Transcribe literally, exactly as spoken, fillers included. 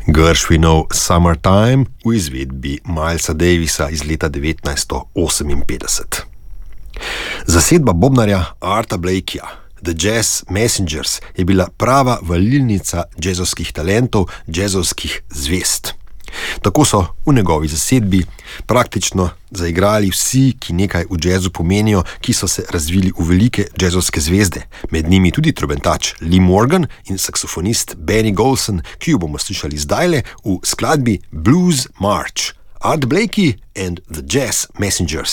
Gershwinov Summertime v izvedbi Milesa Davisa iz leta devetnajststo oseminpetdeset. Zasedba bobnarja Arta Blakeyja, The Jazz Messengers, je bila prava valilnica džezovskih talentov, džezovskih zvezd. Tako so v njegovi zasedbi praktično zaigrali vsi, ki nekaj v džezu pomenijo, ki so se razvili v velike džezovske zvezde, med njimi tudi trobentač Lee Morgan in saksofonist Benny Golson, ki jo bomo slišali zdajle v skladbi Blues March, Art Blakey and the Jazz Messengers.